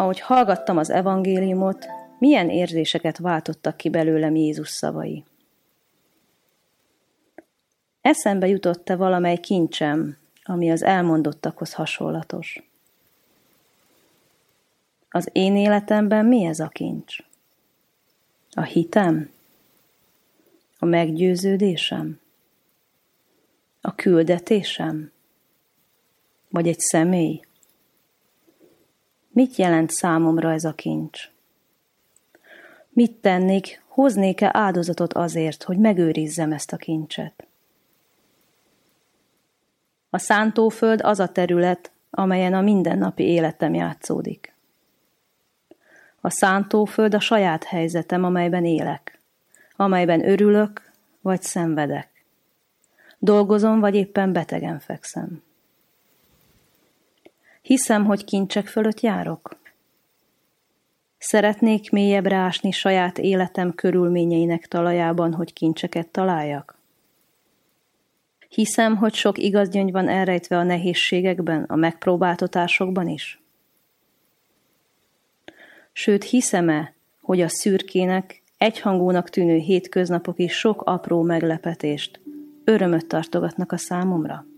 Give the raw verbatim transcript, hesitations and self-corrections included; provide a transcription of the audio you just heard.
ahogy hallgattam az evangéliumot, milyen érzéseket váltottak ki belőlem Jézus szavai. Eszembe jutott-e valamely kincsem, ami az elmondottakhoz hasonlatos? Az én életemben mi ez a kincs? A hitem? A meggyőződésem? A küldetésem? Vagy egy személy? Mit jelent számomra ez a kincs? Mit tennék, hoznék-e áldozatot azért, hogy megőrizzem ezt a kincset? A szántóföld az a terület, amelyen a mindennapi életem játszódik. A szántóföld a saját helyzetem, amelyben élek, amelyben örülök, vagy szenvedek. Dolgozom, vagy éppen betegen fekszem. Hiszem, hogy kincsek fölött járok. Szeretnék mélyebbre ásni saját életem körülményeinek talajában, hogy kincseket találjak. Hiszem, hogy sok igaz gyöngy van elrejtve a nehézségekben, a megpróbáltatásokban is. Sőt, hiszem-e, hogy a szürkének, egyhangúnak tűnő hétköznapok is sok apró meglepetést, örömöt tartogatnak a számomra?